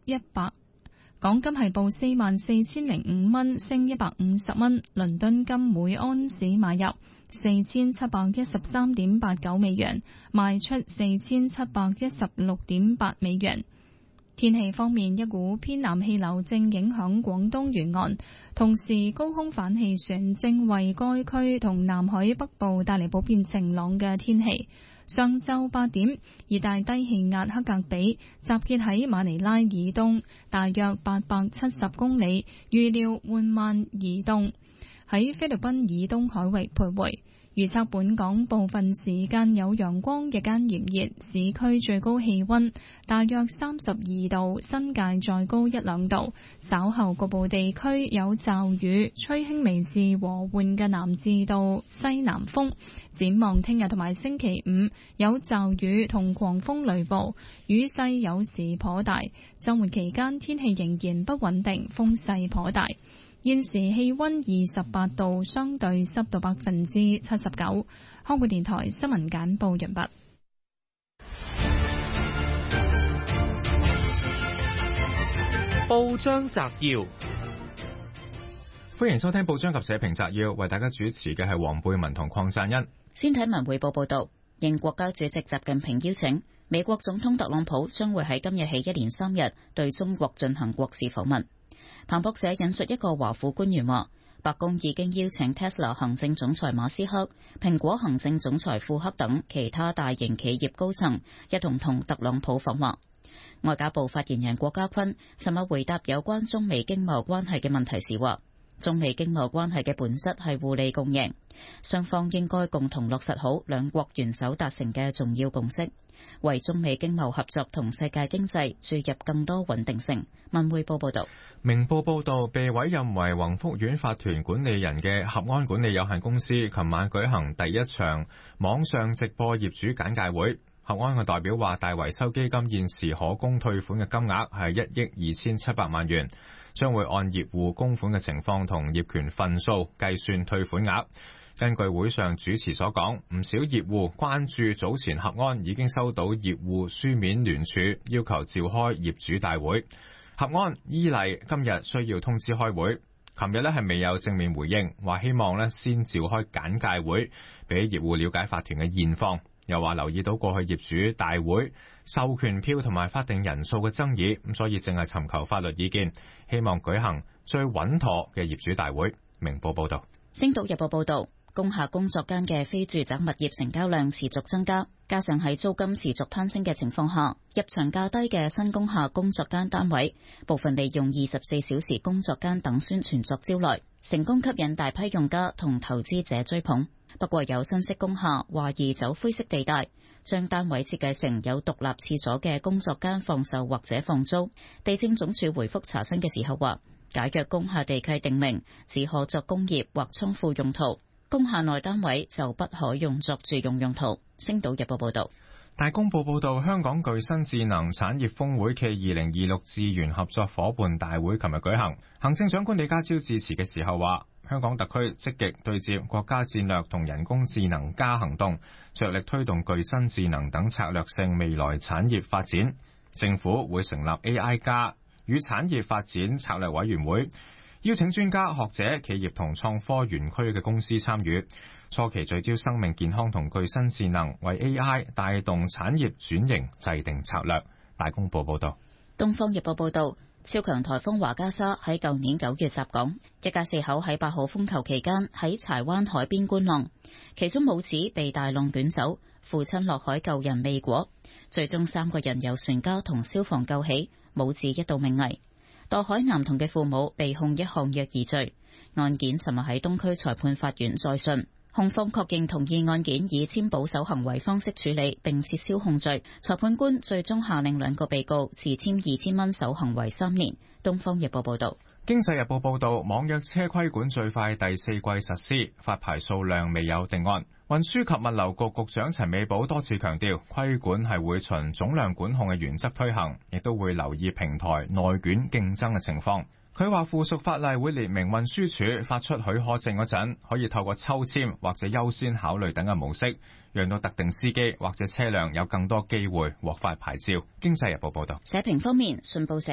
港金係報44,005蚊，升150蚊。倫敦金每安士買入4713.89美元，賣出4716.8美元。天氣方面，一股偏南氣流正影響廣東沿岸，同時高空反氣旋正為該區同南海北部帶嚟普遍晴朗嘅天氣。上晝8點，熱帶低氣壓克格比集結喺馬尼拉以東大約870公里，預料緩慢移動，喺菲律賓以東海域徘徊。預測本港部分時間有陽光，日間炎熱，市區最高氣溫大約32度，新界再高1-2度。稍後局部地區有驟雨，吹輕微至和緩嘅南至到西南風。展望聽日同埋星期五有驟雨同狂風雷暴，雨勢有時頗大。週末期間天氣仍然不穩定，風勢頗大。現時氣溫28度，相對濕度79%。香港電台新聞簡報完畢。 報章摘要， 歡迎收聽報章及社評摘要，為大家主持嘅係黃貝文同鄺贊恩。 先睇文匯報報道，應國家主席習近平邀請，美國總統特朗普將會喺今日起1連3日對中國進行國事訪問。彭博社引述一個華府官員話，白宮已經邀請 Tesla 行政總裁馬斯克、蘋果行政總裁庫克等其他大型企業高層一同同特朗普訪華。外交部發言人郭家坤尋日回答有關中美經貿關係嘅問題時話，中美經貿關係嘅本質係互利共贏，雙方應該共同落實好兩國元首達成嘅重要共識，為中美經貿合作同世界經濟注入更多穩定性。文匯報報道。 明報報道，被委任為宏福苑法團管理人嘅合安管理有限公司琴晚舉行第一場網上直播業主簡介會。合安嘅代表話，大維修基金現時可供退款嘅金額係1億2700萬元，將會按業戶供款嘅情況同業權份數計算退款額。根據會上主持所講，唔少業戶關注早前合安已經收到業戶書面聯署，要求召開業主大會。合安依例今日需要通知開會，琴日係未有正面回應，話希望先召開簡介會，俾業戶了解法團嘅現況。又話留意到過去業主大會授權票同埋法定人數嘅爭議，咁所以正係尋求法律意見，希望舉行最穩妥嘅業主大會。明報報道。 星島日報報道，工廈工作間嘅非住宅物業成交量持續增加，加上喺租金持續攀升嘅情況下，入場較低嘅新工廈工作間單位，部分利用24小時工作間等宣傳作招來，成功吸引大批用家同投資者追捧。不過有新式工廈懷疑走灰色地帶，將單位設計成有獨立廁所嘅工作間放售或者放租。地政總署回覆查詢嘅時候話，假若工廈地契定明只可作工業或倉庫用途，工廈內單位就不可用作住用用途。星島日報報道。 大公報報道，香港具新智能產業峰會暨2026智源合作夥伴大會琴日舉行。行政長官李家超致辭嘅時候話，香港特區積極對接國家戰略同人工智能加行動，着力推動具新智能等策略性未來產業發展。政府會成立 AI 加與產業發展策略委員會，邀請專家學者、企業同創科園區嘅公司參與。初期聚焦生命健康同具新智能，為 AI 帶動產業轉型制定策略。大公報報道。 東方日報報道，超強颱風華加莎喺舊年9月襲港，一家4口喺8號風球期間喺柴灣海邊觀浪，其中母子被大浪捲走，父親落海救人未果，最終3個人由船家同消防救起，母子一度命危。墮海男童嘅父母被控1項虐兒罪，案件尋日喺東區裁判法院再訊。控方確認同意案件以簽保守行為方式處理，並撤銷控罪。裁判官最終下令2個被告自簽2000蚊守行為3年。東方日報報道。 經濟日報報道，網約車規管最快第4季實施，發牌數量未有定案。運輸及物流局局長陳美寶多次強調，規管係會循總量管控嘅原則推行，亦都會留意平台內卷競爭嘅情況。佢話附屬法例會列明運輸署發出許可證嗰陣，可以透過抽籤或者優先考慮等嘅模式，讓到特定司機或者車輛有更多機會獲發牌照。經濟日報報道。 社評方面，信報社